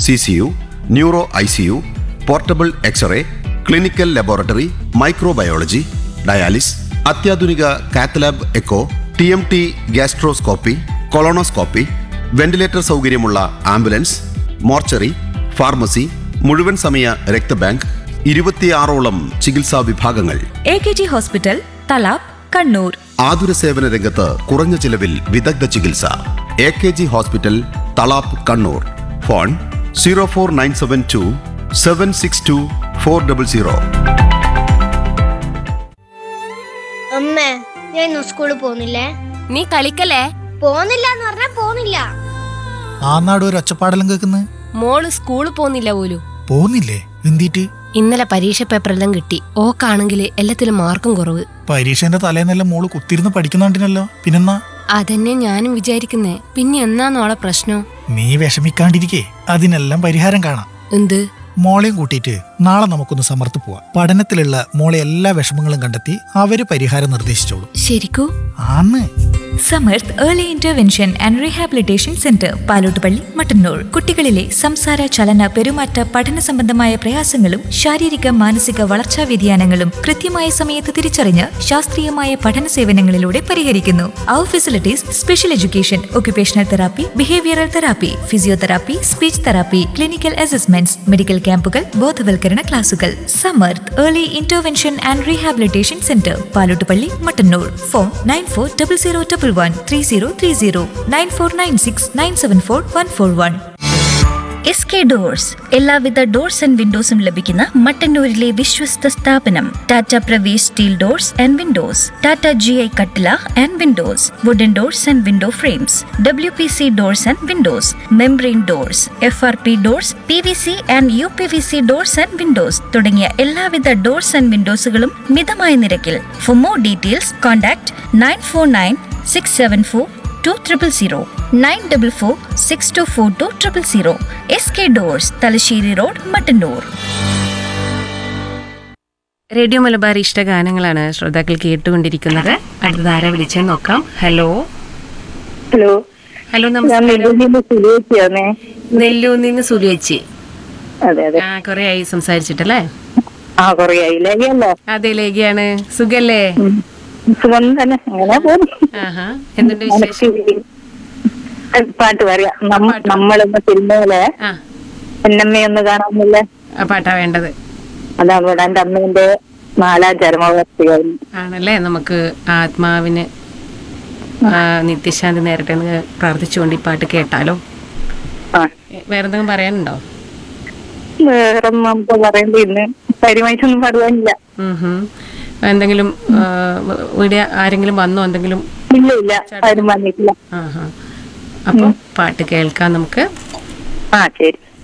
CCU, neuro ICU, portable x-ray, clinical laboratory, microbiology, dialysis, അത്യാധുനിക cath lab echo, TMT gastroscopy, colonoscopy, ventilator സൗകര്യമുള്ള ambulance, mortuary, pharmacy, മുഴുവൻ സമയ രക്തബാങ്ക്, 26ഓളം ചികിത്സാ വിഭാഗങ്ങൾ. AKG hospital, Thalap, Kannur. ആതുര സേവന രംഗത്ത് കുറഞ്ഞ ചിലവിൽ വിദഗ്ധ ചികിത്സ. AKG hospital, Thalap, Kannur. Phone 04972 762 400. അമ്മേ, ഞാൻ ഇന്ന് സ്കൂളിൽ പോകുന്നില്ലേ? നീ കളിക്കല്ലേ? പോകുന്നില്ല എന്ന് പറഞ്ഞാ പോകുന്നില്ല. ആന്നാട് ഒരു ഒച്ചപ്പാടെല്ലാം കേൾക്കുന്നത്. മോള് സ്കൂളിൽ പോകുന്നില്ല പോലും. പോകുന്നില്ലേ? എന്തിട്ട്? ഇന്നലെ പരീക്ഷ പേപ്പറെല്ലാം കിട്ടി. ഓക്കാണെങ്കിൽ എല്ലാത്തിലും മാർക്കും കുറവ്. പരീക്ഷേന്റെ തലേന്നെല്ലാം മോള് കുത്തിരുന്ന് പഠിക്കുന്നുണ്ടിനല്ലോ, പിന്നെന്നാ? അതന്നെ ഞാനും വിചാരിക്കുന്നേ. പിന്നെ എന്നാന്നോളെ പ്രശ്നം? നീ വിഷമിക്കാണ്ടിരിക്കേ, അതിനെല്ലാം പരിഹാരം കാണാം. എന്ത്? മോളെയും കൂട്ടിയിട്ട് നാളെ നമുക്കൊന്ന് സമർത്ത് പോവാം. പഠനത്തിലുള്ള മോളെ എല്ലാ വിഷമങ്ങളും കണ്ടെത്തി അവര് പരിഹാരം നിർദ്ദേശിച്ചോളൂ. ശരിക്കൂ? ആന്ന്. Samarth early intervention and rehabilitation centre, Palottupalli, Mattannur. കുട്ടികളിലെ സംസാര, ചലന, പെരുമാറ്റ, പഠന സംബന്ധമായ പ്രയാസങ്ങളും ശാരീരിക മാനസിക വളർച്ചാ വ്യതിയാനങ്ങളും കൃത്യമായ സമയത്ത് തിരിച്ചറിഞ്ഞ് ശാസ്ത്രീയമായ പഠന സേവനങ്ങളിലൂടെ പരിഹരിക്കുന്നു. അവർ facilities: special education, occupational therapy, behavioural therapy, physiotherapy, speech therapy, clinical assessments, medical ക്യാമ്പുകൾ, ബോധവൽക്കരണ ക്ലാസുകൾ. Samarth early intervention and rehabilitation centre, Palottupalli, Mattannur. Phone 9400113030 9496974141. SK doors, എല്ലാവിധ ഡോർസ് ആൻഡ് വിൻഡോസും ലഭിക്കുന്ന മട്ടന്നൂരിലെ വിശ്വസ്ത സ്ഥാപനം. Tata Pravesh steel doors and Windows, Tata GI കട്ടില and Windows, wooden doors and window frames, WPC doors and Windows, membrane doors, FRP doors, PVC and UPVC doors and Windows തുടങ്ങിയ എല്ലാവിധ doors and വിൻഡോസുകളും മിതമായ നിരക്കിൽ. For more details contact 9496742000 9446242000. SK doors, Thalassery road, Mattannur. Radio Malabar ഇഷ്ടഗാനങ്ങളാണ് ശ്രോതാക്കൾ കേട്ടുകൊണ്ടിരിക്കുന്നത്. അടുത്തതാരെ വിളിച്ചെന്ന് നോക്കാം. Hello. Hello. Hello, നമസ്കാരം. നെല്ലൂന്നിന്ന് സുലേച്ചി. അതെ അതെ. കൊറേ ആയി സംസാരിച്ചിട്ടല്ലേ? കൊറേ ആയി. ലേഖയല്ലേ? അതെ, ലേഖയാണ്. സുഖല്ലേ? സുഖം തന്നെ, അങ്ങനെ പോകുന്നു. എന്തുണ്ട് വിശേഷം? പാട്ട് പറയാം. നമ്മളൊന്ന് സിനിമയിലെ എന്നമ്മയൊന്ന് കാണാമെന്നില്ലേ പാട്ടാ വേണ്ടത്? അതാണ് ഇവിടെ എന്റെ അമ്മേന്റെ 4ാം ചരമവാർഷികം ആണല്ലേ. നമുക്ക് ആത്മാവിന് നിത്യശാന്തി നേരട്ടെ എന്ന് പ്രാർത്ഥിച്ചുകൊണ്ട് ഈ പാട്ട് കേട്ടാലോ? വേറെന്തെങ്കിലും പറയാനുണ്ടോ? വേറൊന്നും നമുക്ക് പറയേണ്ടി ഇന്ന് കാര്യമായിട്ടൊന്നും പറയാനില്ല. എന്തെങ്കിലും ഇവിടെ ആരെങ്കിലും വന്നോ? എന്തെങ്കിലും? ഇല്ല ഇല്ല, ആരും വന്നിട്ടില്ല. അപ്പൊ പാട്ട് കേൾക്കാം നമുക്ക്. ശരി.